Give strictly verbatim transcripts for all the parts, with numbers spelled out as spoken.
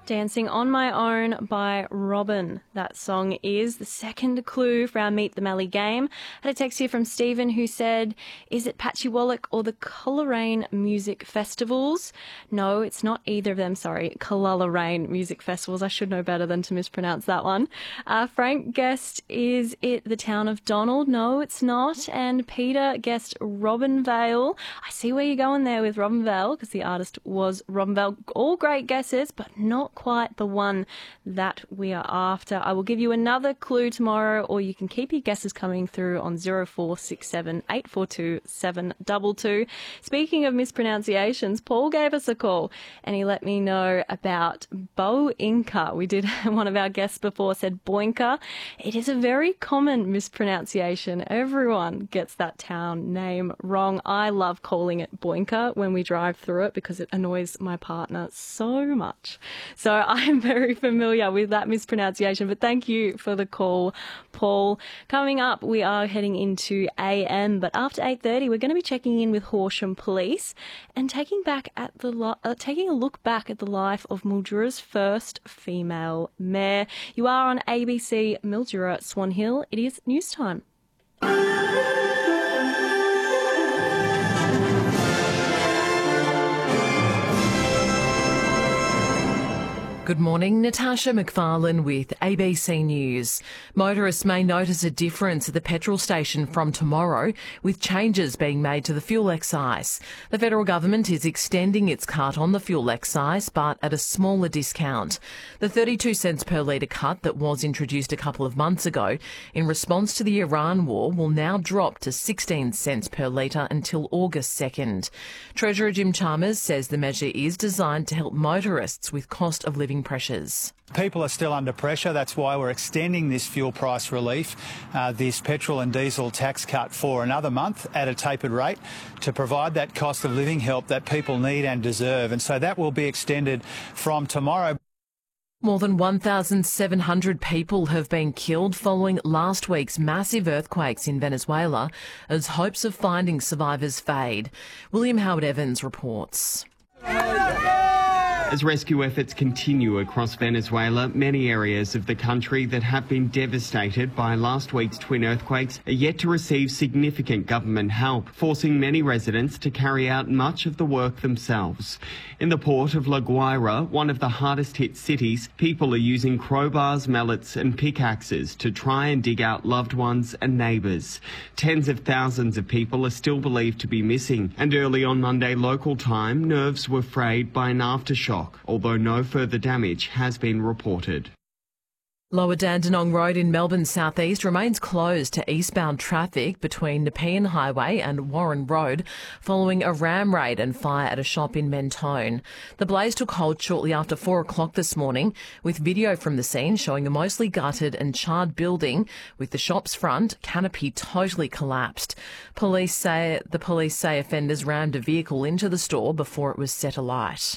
Dancing on My Own by Robin. That song is the second clue for our Meet the Mallee game. I had a text here from Stephen who said, is it Patchywallop or the Coleraine Music Festivals? No, it's not either of them, sorry. Coleraine Music Festivals. I should know better than to mispronounce that one. Uh, Frank guessed, is it the town of Donald? No, it's not. And Peter guessed Robinvale. I see where you're going there with Robinvale because the artist was Robinvale. All great guesses, but not quite the one that we are after. I will give you another clue tomorrow, or you can keep your guesses coming through on zero four six seven eight four two seven two two. Speaking of mispronunciations, Paul gave us a call and he let me know about Boinka. We did, one of our guests before said Boinka. It is a very common mispronunciation. Everyone gets that town name wrong. I love calling it Boinka when we drive through it because it annoys my partner so much. So I'm very familiar with that mispronunciation, but thank you for the call, Paul. Coming up, we are heading into A M, but after eight thirty, we're going to be checking in with Horsham Police and taking back at the lo- uh, taking a look back at the life of Mildura's first female mayor. You are on A B C Mildura Swan Hill. It is news time. Good morning, Natasha McFarlane with A B C News. Motorists may notice a difference at the petrol station from tomorrow, with changes being made to the fuel excise. The federal government is extending its cut on the fuel excise, but at a smaller discount. The thirty-two cents per litre cut that was introduced a couple of months ago in response to the Iran war will now drop to sixteen cents per litre until August second. Treasurer Jim Chalmers says the measure is designed to help motorists with cost of living pressures. People are still under pressure. That's why we're extending this fuel price relief, uh, this petrol and diesel tax cut for another month at a tapered rate to provide that cost of living help that people need and deserve. And so that will be extended from tomorrow. More than one thousand seven hundred people have been killed following last week's massive earthquakes in Venezuela as hopes of finding survivors fade. William Howard Evans reports. As rescue efforts continue across Venezuela, many areas of the country that have been devastated by last week's twin earthquakes are yet to receive significant government help, forcing many residents to carry out much of the work themselves. In the port of La Guaira, one of the hardest hit cities, people are using crowbars, mallets and pickaxes to try and dig out loved ones and neighbours. Tens of thousands of people are still believed to be missing, and early on Monday local time, nerves were frayed by an aftershock, although no further damage has been reported. Lower Dandenong Road in Melbourne's southeast remains closed to eastbound traffic between Nepean Highway and Warren Road following a ram raid and fire at a shop in Mentone. The blaze took hold shortly after four o'clock this morning, with video from the scene showing a mostly gutted and charred building with the shop's front canopy totally collapsed. Police say the police say offenders rammed a vehicle into the store before it was set alight.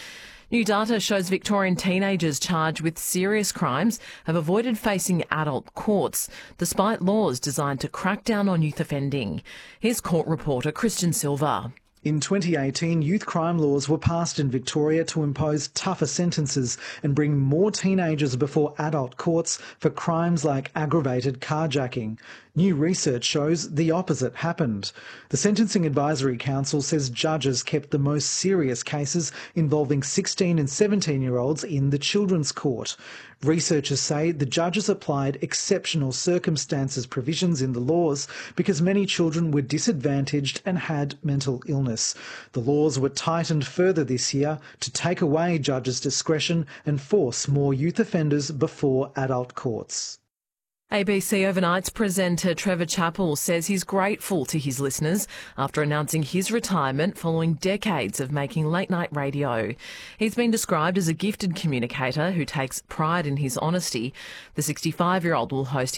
New data shows Victorian teenagers charged with serious crimes have avoided facing adult courts, despite laws designed to crack down on youth offending. Here's court reporter Christian Silva. In twenty eighteen, youth crime laws were passed in Victoria to impose tougher sentences and bring more teenagers before adult courts for crimes like aggravated carjacking. New research shows the opposite happened. The Sentencing Advisory Council says judges kept the most serious cases involving sixteen and seventeen-year-olds in the Children's Court. Researchers say the judges applied exceptional circumstances provisions in the laws because many children were disadvantaged and had mental illness. The laws were tightened further this year to take away judges' discretion and force more youth offenders before adult courts. A B C Overnight's presenter Trevor Chappell says he's grateful to his listeners after announcing his retirement following decades of making late-night radio. He's been described as a gifted communicator who takes pride in his honesty. The sixty-five-year-old will host